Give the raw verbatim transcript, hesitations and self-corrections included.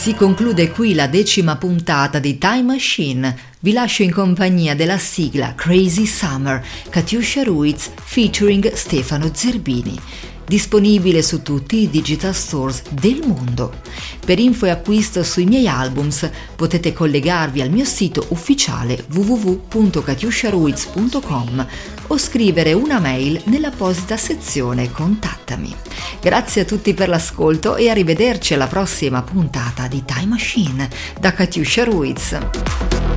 Si conclude qui la decima puntata di Time Machine. Vi lascio in compagnia della sigla Crazy Summer, Katiuscia Ruiz featuring Stefano Zerbini. Disponibile su tutti i digital stores del mondo. Per info e acquisto sui miei albums potete collegarvi al mio sito ufficiale w w w punto katiuscia ruiz punto com o scrivere una mail nell'apposita sezione Contattami. Grazie a tutti per l'ascolto e arrivederci alla prossima puntata di Time Machine da Katiuscia Ruiz.